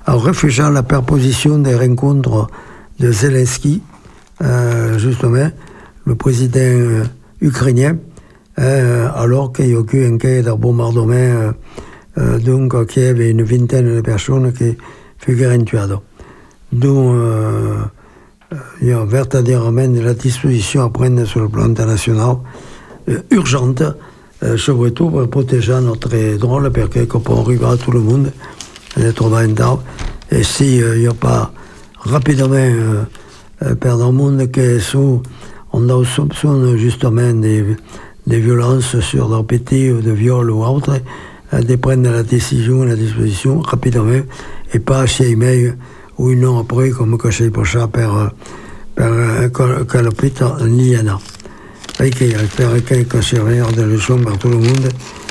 en refusant la proposition des rencontres de Zelensky, justement, le président ukrainien, alors qu'il y a eu un cas de bombardement donc à Kiev et une vingtaine de personnes qui furent tuées. Donc, il y a véritablement la disposition à prendre sur le plan international urgente, surtout pour protéger notre drôle, parce que quand on arrive à tout le monde, d'être vendable. Et s'il n'y a pas rapidement dans le monde qui sont, on a soupçonne justement des violences sur leur petit ou de viol ou autre, de prendre la décision, la disposition rapidement et pas chez email ou une heure après comme caché pour ça par l'hôpital Liana. Et qui espère que c'est de leçon par tout le monde.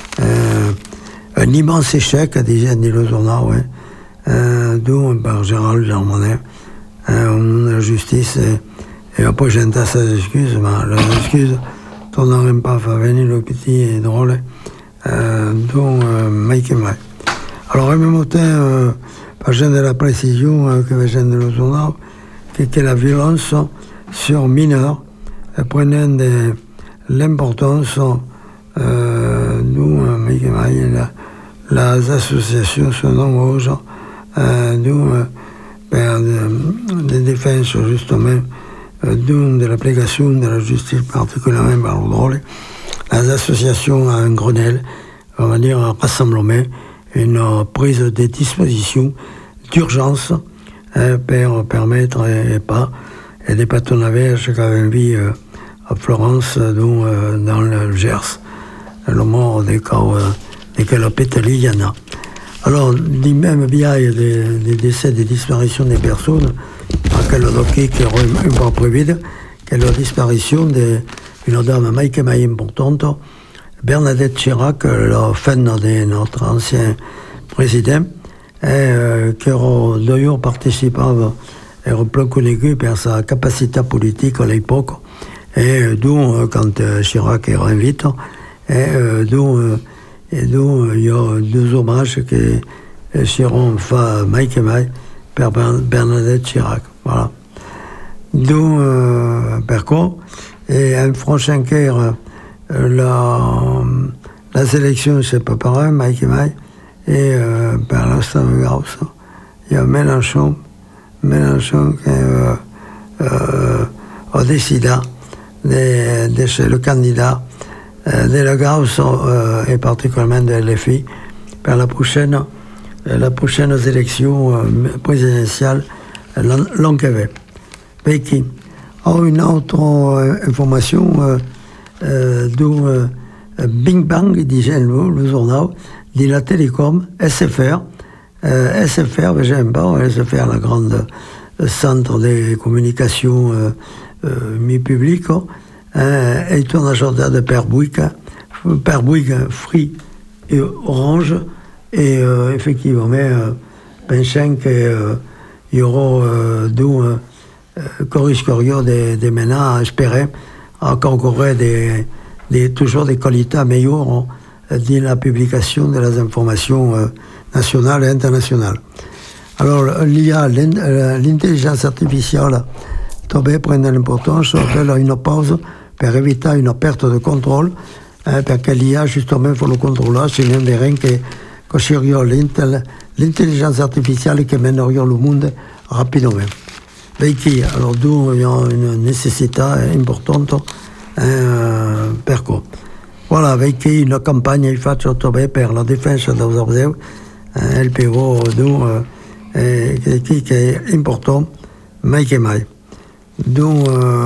Un immense échec, déjà dit le journal, ouais. D'où par Gérald Darmanin, la justice, et après j'entends ses excuses, mais les excuses, on n'aurait pas fait venir le petit et drôle, dont Mike et Mike. Alors, en même temps, par de la précision que j'ai de le journal, que la violence sur mineurs, prenant l'importance, nous, Mike et Mike, les associations sont nombreuses, nous, de défense justement, de l'application de la justice, particulièrement par le drôle, les associations à un Grenelle, on va dire un rassemblement, une prise de dispositions d'urgence pour permettre et des patronnages qu'avait vu à Florence, dans le Gers, le mort des l'hôpital Liana. Alors, même bien des décès, des disparitions des personnes, à quel dossier qui aurait un peu prévu, quelle la disparition d'une dame importante, Bernadette Chirac, la femme de notre ancien président, qui a d'ailleurs participé à un plan connu par sa capacité politique à l'époque, et d'où, quand Chirac est invité, d'où il y a deux hommages qui seront faits Mike et Mike par Bernadette Chirac. Voilà. D'où, par contre, et un prochain cœur, la sélection, c'est pas pareil, Mike et Mike, et par l'instant, il y a Mélenchon qui a décidé de chez le candidat de la Gauss et particulièrement de LFI par la prochaine élection présidentielle l'an qui vient. Qui a une autre information d'où Bing Bang, disait le journal, dit la télécom, SFR, j'aime pas, SFR, la grande centre de communication mi-public, est un agenda de Père Bouygues, Free et Orange, et effectivement, pensant qu'il y aura corriscorio des ménages à espérer à concourir toujours des qualités meilleures dans la publication des informations nationales et internationales. Alors, l'IA, l'intelligence artificielle, doit prendre l'importance d'une pause pour éviter une perte de contrôle, parce que l'IA, justement, pour le contrôler, c'est l'un des règnes que sur l'intelligence artificielle qui mènerait le monde rapidement. Alors, d'où il y a une nécessité importante per quoi. Voilà, avec une campagne faite per la défense dels obseus, LPO, qui est important, mai que mai. Donc,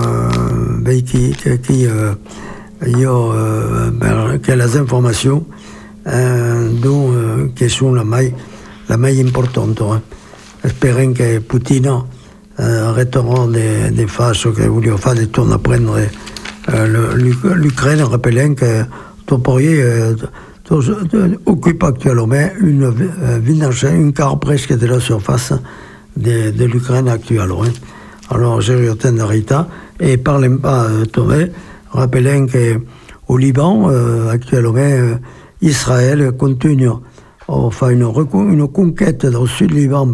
il y a que les informations qui sont la mai importante. Espérons que Poutine retirera des phases que voulait faire des tours à prendre l'Ukraine, en rappelant que Toporie occupe actuellement une quart presque de la surface de l'Ukraine actuelle. Alors, j'ai eu de Rita, et parlons pas Tomé, rappelant qu'au Liban, actuellement, Israël continue à faire une conquête dans le sud du Liban